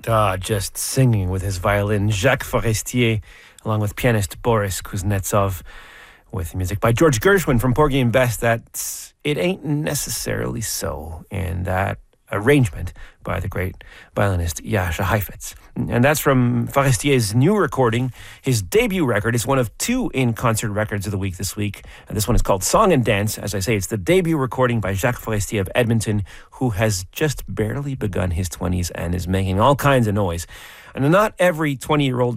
Just singing with his violin, Jacques Forestier, along with pianist Boris Kuznetsov, with music by George Gershwin from Porgy and Bess. That's It Ain't Necessarily So, and that arrangement by the great violinist Jascha Heifetz. And that's from Forestier's new recording. His debut record is one of two in-concert records of the week this week. And this one is called Song and Dance. As I say, it's the debut recording by Jacques Forestier of Edmonton, who has just barely begun his 20s and is making all kinds of noise. And not every 20-year-old